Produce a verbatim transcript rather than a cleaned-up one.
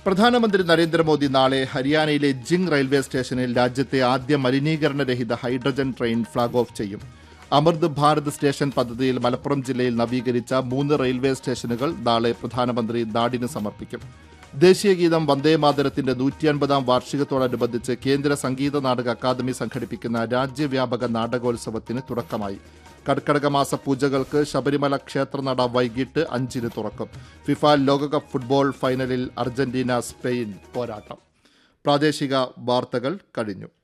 പ്രധാനമന്ത്രി നരേന്ദ്രമോദി നാളെ ഹരിയാനയിലെ ജിങ് റെയിൽവേ സ്റ്റേഷനിൽ രാജ്യത്തെ ആദ്യ മലിനീകരണരഹിത ഹൈഡ്രജൻ ട്രെയിൻ ഫ്ളാഗ് ഓഫ് ചെയ്യും. അമൃത് ഭാരത് സ്റ്റേഷൻ പദ്ധതിയിൽ മലപ്പുറം ജില്ലയിൽ നവീകരിച്ച മൂന്ന് റെയിൽവേ സ്റ്റേഷനുകൾ നാളെ പ്രധാനമന്ത്രി നാടിന് സമർപ്പിക്കും. ദേശീയഗീതം വന്ദേമാതരത്തിന്റെ നൂറ്റി അൻപതാം വാർഷികത്തോടനുബന്ധിച്ച് കേന്ദ്ര സംഗീത നാടക അക്കാദമി സംഘടിപ്പിക്കുന്ന രാജ്യവ്യാപക നാടകോത്സവത്തിന് തുടക്കമായി. കർക്കടക മാസ പൂജകൾക്ക് ശബരിമല ക്ഷേത്രനട വൈകിട്ട് അഞ്ചിന് തുറക്കും. ഫിഫ ലോകകപ്പ് ഫുട്ബോൾ ഫൈനലിൽ അർജന്റീന സ്പെയിൻ പോരാട്ടം. പ്രാദേശിക വാർത്തകൾ കഴിഞ്ഞു.